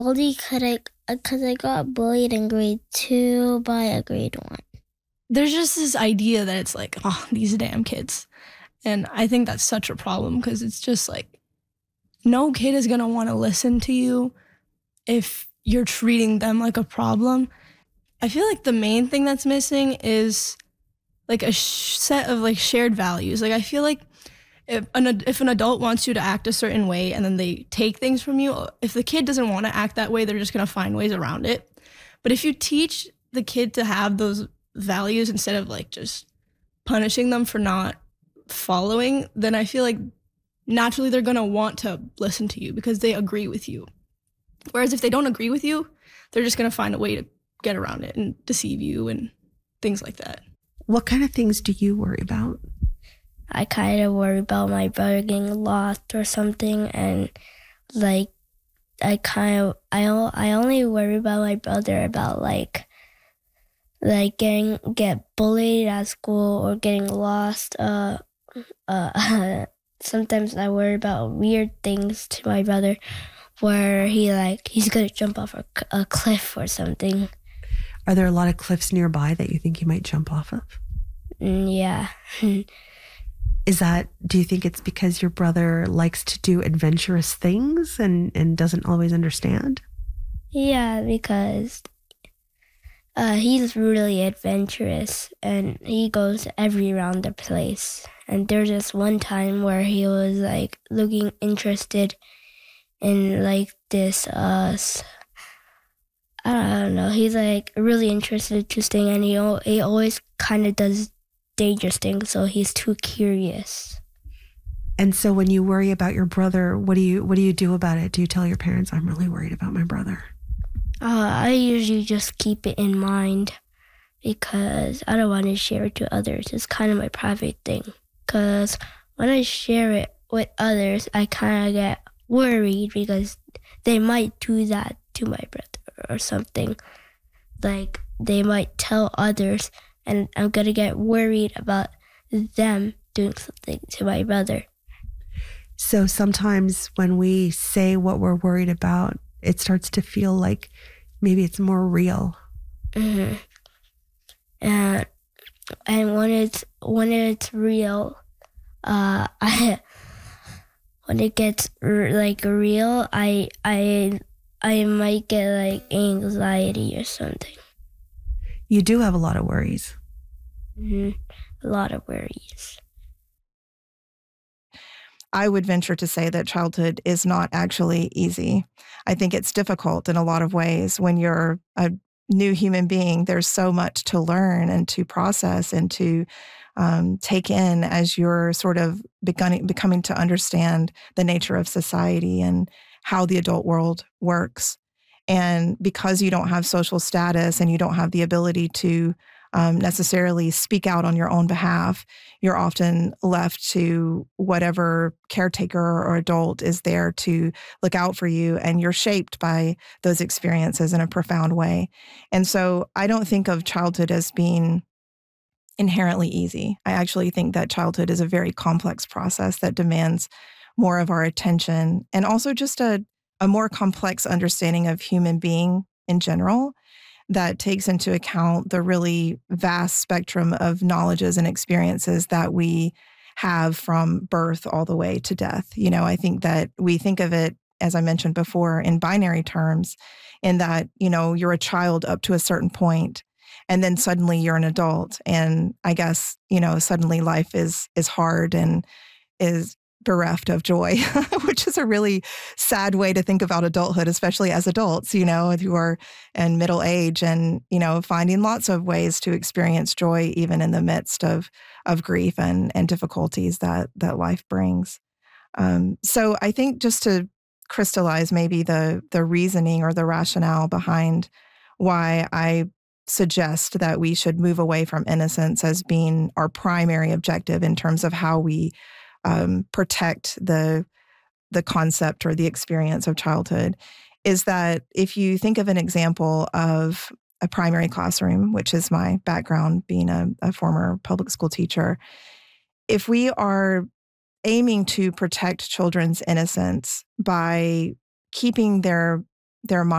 Only cause I got bullied in grade 2 by a grade 1. There's just this idea that it's like, oh, these damn kids. And I think that's such a problem because it's just like, no kid is going to want to listen to you if you're treating them like a problem. I feel like the main thing that's missing is like a set of like shared values. Like I feel like if an adult wants you to act a certain way and then they take things from you, if the kid doesn't want to act that way, they're just going to find ways around it. But if you teach the kid to have those values instead of like just punishing them for not following, then I feel like naturally they're going to want to listen to you because they agree with you. Whereas if they don't agree with you, they're just going to find a way to get around it and deceive you and things like that. What kind of things do you worry about? I kind of worry about my brother getting lost or something, and like I only worry about my brother about like get bullied at school or getting lost. Sometimes I worry about weird things to my brother, where he's gonna jump off a cliff or something. Are there a lot of cliffs nearby that you think you might jump off of? Yeah. Do you think it's because your brother likes to do adventurous things and doesn't always understand? Yeah, because he's really adventurous and he goes every around the place. And there's just one time where he was like looking interested in like this I don't know, he's like really interested to thing, and he always kind of does dangerous things, so he's too curious. And so when you worry about your brother, what do you do about it? Do you tell your parents, I'm really worried about my brother? I usually just keep it in mind because I don't want to share it to others. It's kind of my private thing. Because when I share it with others, I kind of get worried because they might do that to my brother or something. Like they might tell others, and I'm going to get worried about them doing something to my brother. So sometimes when we say what we're worried about, it starts to feel like maybe it's more real. Mm-hmm. And when it's real, when it gets like real, I might get like anxiety or something. You do have a lot of worries. Mm-hmm. A lot of worries. I would venture to say that childhood is not actually easy. I think it's difficult in a lot of ways. When you're a new human being, there's so much to learn and to process and to take in as you're sort of becoming to understand the nature of society and how the adult world works. And because you don't have social status and you don't have the ability to necessarily speak out on your own behalf, you're often left to whatever caretaker or adult is there to look out for you, and you're shaped by those experiences in a profound way. And so I don't think of childhood as being inherently easy. I actually think that childhood is a very complex process that demands more of our attention and also just a more complex understanding of human being in general that takes into account the really vast spectrum of knowledges and experiences that we have from birth all the way to death. You know, I think that we think of it, as I mentioned before, in binary terms, in that, you know, you're a child up to a certain point, and then suddenly you're an adult. And I guess, you know, suddenly life is hard and is bereft of joy, which is a really sad way to think about adulthood, especially as adults, you know, who are in middle age and, you know, finding lots of ways to experience joy, even in the midst of grief and difficulties that life brings. So I think just to crystallize maybe the reasoning or the rationale behind why I suggest that we should move away from innocence as being our primary objective in terms of how we protect the concept or the experience of childhood, is that if you think of an example of a primary classroom, which is my background being a former public school teacher, if we are aiming to protect children's innocence by keeping their